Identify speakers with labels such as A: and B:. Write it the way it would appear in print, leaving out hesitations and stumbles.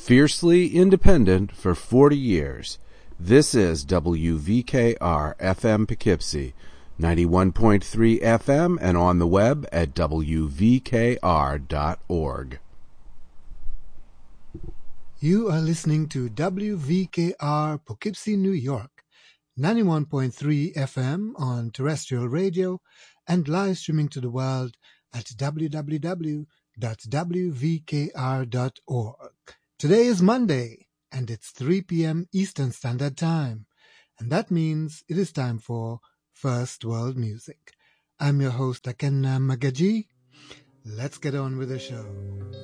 A: Fiercely independent for 40 years. This is WVKR FM Poughkeepsie, 91.3 FM and on the web at wvkr.org.
B: You are listening to WVKR Poughkeepsie, New York, 91.3 FM on terrestrial radio and live streaming to the world at www.wvkr.org. Today is Monday, and it's 3 p.m. Eastern Standard Time, and that means it is time for First World Music. I'm your host, Akenna Magaji. Let's get on with the show.